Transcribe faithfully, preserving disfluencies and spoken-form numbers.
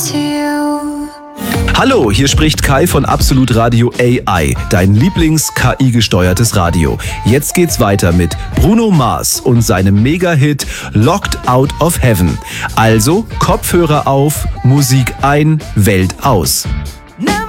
to you. Hallo, hier spricht Kai von Absolut Radio A I, dein Lieblings-K I-gesteuertes Radio. Jetzt geht's weiter mit Bruno Mars und seinem Mega-Hit Locked Out of Heaven. Also Kopfhörer auf, Musik ein, Welt aus.